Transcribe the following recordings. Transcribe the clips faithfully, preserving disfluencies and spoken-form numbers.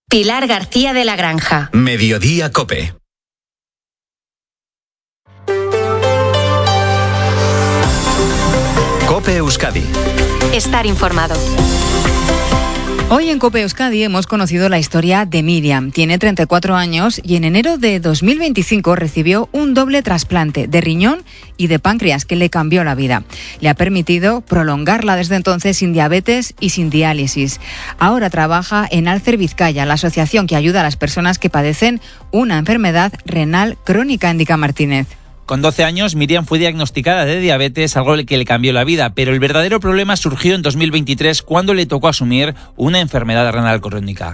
Pilar García de la Granja. Mediodía COPE. COPE Euskadi. Estar informado. Hoy en COPE Euskadi hemos conocido la historia de Miriam. Tiene treinta y cuatro años y en enero de dos mil veinticinco recibió un doble trasplante de riñón y de páncreas que le cambió la vida. Le ha permitido prolongarla desde entonces sin diabetes y sin diálisis. Ahora trabaja en Alcer Vizcaya, la asociación que ayuda a las personas que padecen una enfermedad renal crónica, indica Martínez. Con doce años, Miriam fue diagnosticada de diabetes, algo que le cambió la vida, pero el verdadero problema surgió en dos mil veintitrés cuando le tocó asumir una enfermedad renal crónica.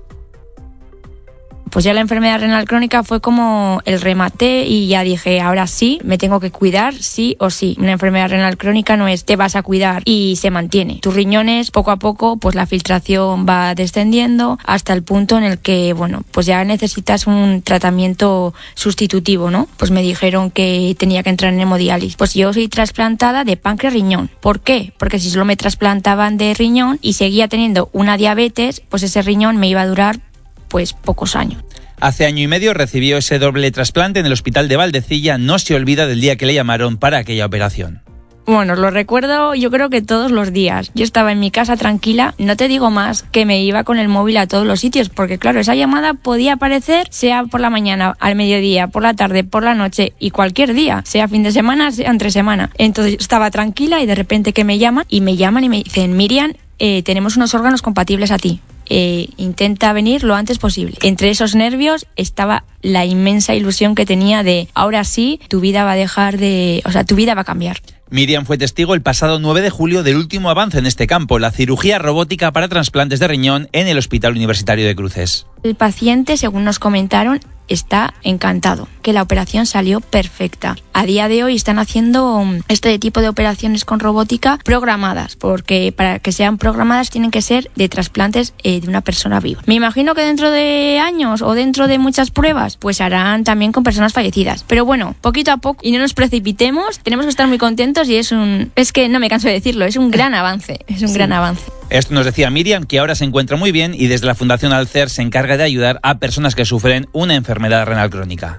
Pues ya la enfermedad renal crónica fue como el remate y ya dije, ahora sí, me tengo que cuidar, sí o sí. Una enfermedad renal crónica no es te vas a cuidar y se mantiene. Tus riñones, poco a poco, pues la filtración va descendiendo hasta el punto en el que, bueno, pues ya necesitas un tratamiento sustitutivo, ¿no? Pues me dijeron que tenía que entrar en hemodiálisis. Pues yo soy trasplantada de páncreas-riñón. ¿Por qué? Porque si solo me trasplantaban de riñón y seguía teniendo una diabetes, pues ese riñón me iba a durar pues pocos años. Hace año y medio recibió ese doble trasplante en el hospital de Valdecilla. No se olvida del día que le llamaron para aquella operación. Bueno, lo recuerdo yo creo que todos los días. Yo estaba en mi casa tranquila, no te digo más que me iba con el móvil a todos los sitios, porque claro, esa llamada podía aparecer sea por la mañana, al mediodía, por la tarde, por la noche y cualquier día, sea fin de semana, sea entre semana. Entonces estaba tranquila y de repente que me llaman y me llaman y me dicen, Miriam, eh, tenemos unos órganos compatibles a ti. Eh, intenta venir lo antes posible. Entre esos nervios estaba la inmensa ilusión que tenía de ahora sí, tu vida va a dejar de... O sea, tu vida va a cambiar. Miriam fue testigo el pasado nueve de julio del último avance en este campo, la cirugía robótica para trasplantes de riñón en el Hospital Universitario de Cruces. El paciente, según nos comentaron, está encantado, que la operación salió perfecta. A día de hoy están haciendo este tipo de operaciones con robótica programadas, porque para que sean programadas tienen que ser de trasplantes eh, de una persona viva. Me imagino que dentro de años o dentro de muchas pruebas, pues harán también con personas fallecidas. Pero bueno, poquito a poco, y no nos precipitemos, tenemos que estar muy contentos y es un... Es que no me canso de decirlo, es un gran avance, es un sí. gran avance. Esto nos decía Miriam, que ahora se encuentra muy bien y desde la Fundación Alcer se encarga de ayudar a personas que sufren una enfermedad renal crónica.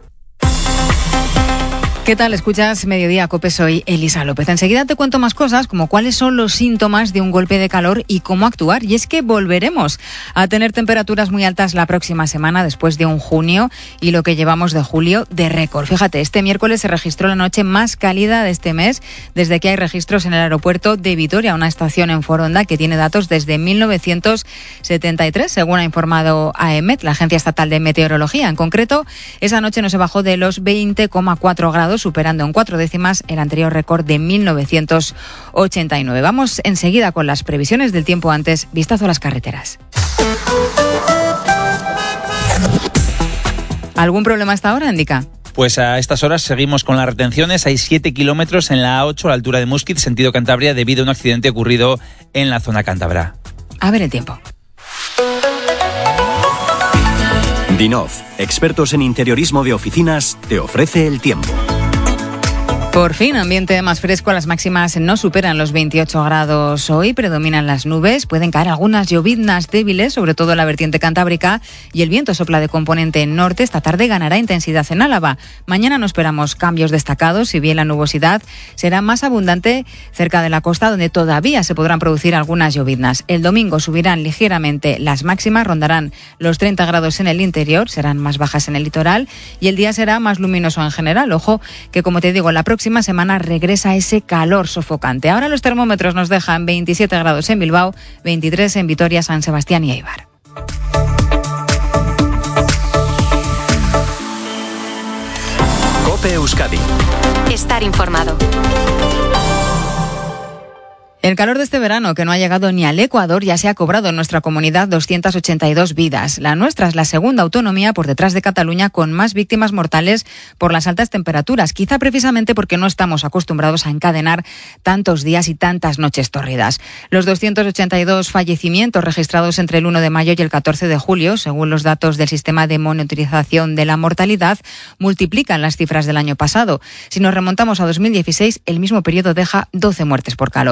¿Qué tal? Escuchas Mediodía COPE, soy Elisa López. Enseguida te cuento más cosas como cuáles son los síntomas de un golpe de calor y cómo actuar. Y es que volveremos a tener temperaturas muy altas la próxima semana después de un junio y lo que llevamos de julio de récord. Fíjate, este miércoles se registró la noche más cálida de este mes desde que hay registros en el aeropuerto de Vitoria, una estación en Foronda que tiene datos desde mil novecientos setenta y tres, según ha informado AEMET, la Agencia Estatal de Meteorología. En concreto, esa noche no se bajó de los veinte coma cuatro grados, superando en cuatro décimas el anterior récord de mil novecientos ochenta y nueve. Vamos enseguida con las previsiones del tiempo. Antes, vistazo a las carreteras. ¿Algún problema hasta ahora, indica? Pues a estas horas seguimos con las retenciones. Hay siete kilómetros en la A ocho a la altura de Muskiz, sentido Cantabria, debido a un accidente ocurrido en la zona cántabra. A ver el tiempo. Dinov, expertos en interiorismo de oficinas, te ofrece el tiempo. Por fin, ambiente más fresco, las máximas no superan los veintiocho grados hoy, predominan las nubes, pueden caer algunas lloviznas débiles, sobre todo en la vertiente cantábrica, y el viento sopla de componente norte. Esta tarde ganará intensidad en Álava. Mañana no esperamos cambios destacados, si bien la nubosidad será más abundante cerca de la costa, donde todavía se podrán producir algunas lloviznas. El domingo subirán ligeramente las máximas, rondarán los treinta grados en el interior, serán más bajas en el litoral, y el día será más luminoso en general. Ojo, que como te digo, la próxima próxima semana regresa ese calor sofocante. Ahora los termómetros nos dejan veintisiete grados en Bilbao, veintitrés en Vitoria, San Sebastián y Eibar. COPE Euskadi. Estar informado. El calor de este verano, que no ha llegado ni al Ecuador, ya se ha cobrado en nuestra comunidad doscientas ochenta y dos vidas. La nuestra es la segunda autonomía por detrás de Cataluña con más víctimas mortales por las altas temperaturas, quizá precisamente porque no estamos acostumbrados a encadenar tantos días y tantas noches tórridas. Los doscientos ochenta y dos fallecimientos registrados entre el uno de mayo y el catorce de julio, según los datos del Sistema de Monitorización de la Mortalidad, multiplican las cifras del año pasado. Si nos remontamos a dos mil dieciséis, el mismo periodo deja doce muertes por calor.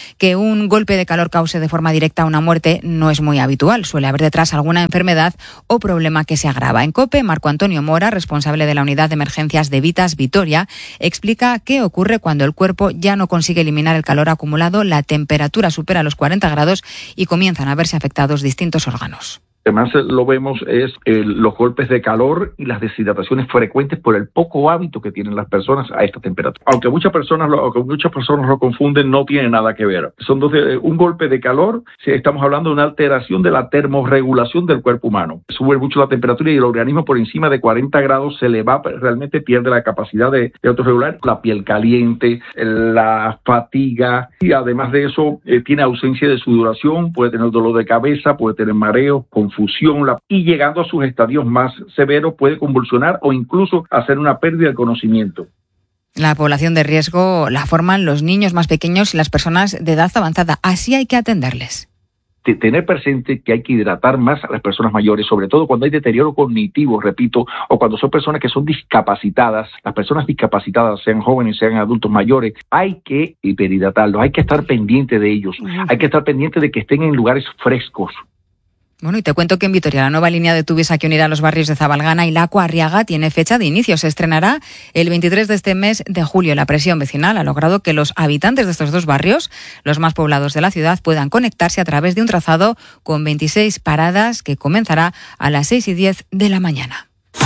Que un golpe de calor cause de forma directa una muerte no es muy habitual. Suele haber detrás alguna enfermedad o problema que se agrava. En COPE, Marco Antonio Mora, responsable de la unidad de emergencias de Vitas Vitoria, explica qué ocurre cuando el cuerpo ya no consigue eliminar el calor acumulado, la temperatura supera los cuarenta grados y comienzan a verse afectados distintos órganos. Además lo vemos es eh, los golpes de calor y las deshidrataciones frecuentes por el poco hábito que tienen las personas a esta temperatura. Aunque muchas personas lo, aunque muchas personas lo confunden, no tiene nada que ver. Son dos, eh, un golpe de calor, si estamos hablando de una alteración de la termorregulación del cuerpo humano. Sube mucho la temperatura y el organismo por encima de cuarenta grados se le va, realmente pierde la capacidad de, de autorregular. La piel caliente, la fatiga y además de eso eh, tiene ausencia de sudoración, puede tener dolor de cabeza, puede tener mareo, confusión la, y llegando a sus estadios más severos puede convulsionar o incluso hacer una pérdida del conocimiento. La población de riesgo la forman los niños más pequeños y las personas de edad avanzada. Así hay que atenderles. Tener presente que hay que hidratar más a las personas mayores, sobre todo cuando hay deterioro cognitivo, repito, o cuando son personas que son discapacitadas. Las personas discapacitadas, sean jóvenes, sean adultos mayores, hay que hiperhidratarlos, hay que estar pendiente de ellos, hay que estar pendiente de que estén en lugares frescos. Bueno, y te cuento que en Vitoria la nueva línea de Tuvisa que unirá los barrios de Zabalgana y Laco Arriaga tiene fecha de inicio. Se estrenará el veintitrés de este mes de julio. La presión vecinal ha logrado que los habitantes de estos dos barrios, los más poblados de la ciudad, puedan conectarse a través de un trazado con veintiséis paradas que comenzará a las seis y diez de la mañana.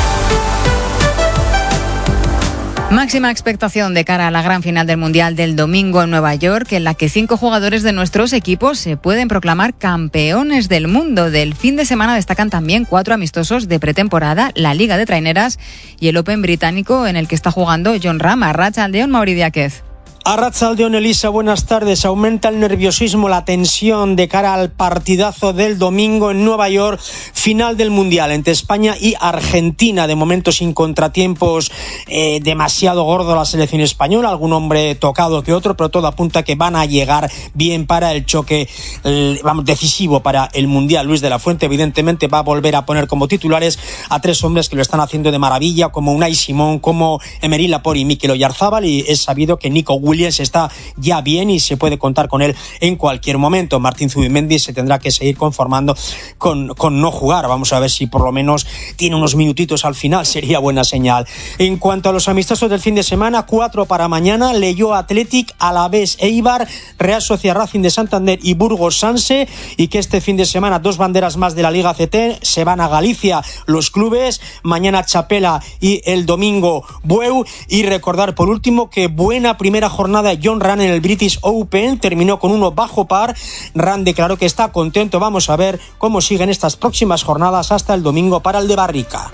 Máxima expectación de cara a la gran final del Mundial del domingo en Nueva York, en la que cinco jugadores de nuestros equipos se pueden proclamar campeones del mundo. Del fin de semana destacan también cuatro amistosos de pretemporada, la Liga de Traineras y el Open británico en el que está jugando Jon Rahm. Arratsaldeon, Mauri Díaz. Arratsaldeon, Elisa, buenas tardes. Aumenta el nerviosismo, la tensión de cara al partidazo del domingo en Nueva York, final del Mundial entre España y Argentina. De momento sin contratiempos eh, demasiado gordo la selección española, algún hombre tocado que otro, pero todo apunta que van a llegar bien para el choque eh, vamos, decisivo para el Mundial. Luis de la Fuente evidentemente va a volver a poner como titulares a tres hombres que lo están haciendo de maravilla, como Unai Simón, como Emery Laporte y Mikel Oyarzábal, y es sabido que Nico Williams Williams está ya bien y se puede contar con él en cualquier momento. Martín Zubimendi se tendrá que seguir conformando con, con no jugar. Vamos a ver si por lo menos tiene unos minutitos al final, sería buena señal. En cuanto a los amistosos del fin de semana, cuatro para mañana: Leioa Athletic, Alavés Eibar, Real Sociedad Racing de Santander y Burgos Sanse, y que este fin de semana dos banderas más de la Liga C T se van a Galicia los clubes, mañana Chapela y el domingo Bueu. Y recordar por último que buena primera jornada de Jon Rahm en el British Open, terminó con uno bajo par. Rahm declaró que está contento. Vamos a ver cómo siguen estas próximas jornadas hasta el domingo para el de Barrica.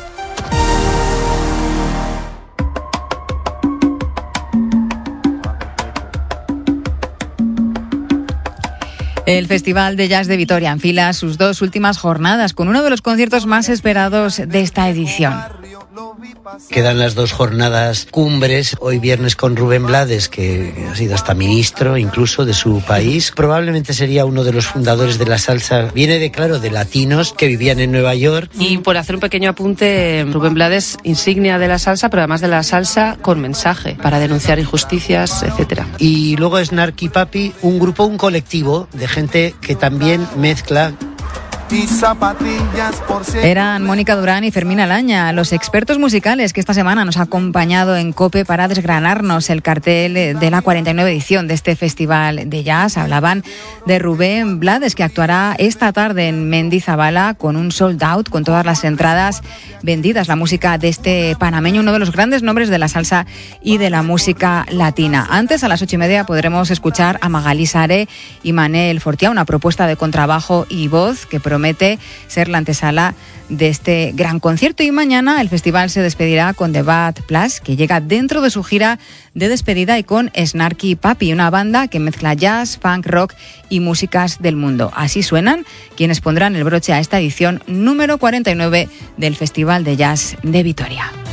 El Festival de Jazz de Vitoria enfila sus dos últimas jornadas con uno de los conciertos más esperados de esta edición. Quedan las dos jornadas cumbres, hoy viernes con Rubén Blades, que ha sido hasta ministro incluso de su país. Probablemente sería uno de los fundadores de la salsa. Viene de, claro, de latinos que vivían en Nueva York. Y por hacer un pequeño apunte, Rubén Blades, insignia de la salsa, pero además de la salsa con mensaje para denunciar injusticias, etcétera. Y luego Snarky Papi, un grupo, un colectivo de gente que también mezcla. Eran Mónica Durán y Fermín Alaña, los expertos musicales que esta semana nos ha acompañado en COPE para desgranarnos el cartel de la cuarenta y nueve edición de este Festival de Jazz. Hablaban de Rubén Blades, que actuará esta tarde en Mendizabala con un sold out, con todas las entradas vendidas. La música de este panameño, uno de los grandes nombres de la salsa y de la música latina. Antes, a las ocho y media, podremos escuchar a Magalí Sare y Manel Fortià, una propuesta de contrabajo y voz que promete promete ser la antesala de este gran concierto. Y mañana el festival se despedirá con The Bad Plus, que llega dentro de su gira de despedida, y con Snarky Papi, una banda que mezcla jazz, funk, rock y músicas del mundo. Así suenan quienes pondrán el broche a esta edición número cuarenta y nueve del Festival de Jazz de Vitoria.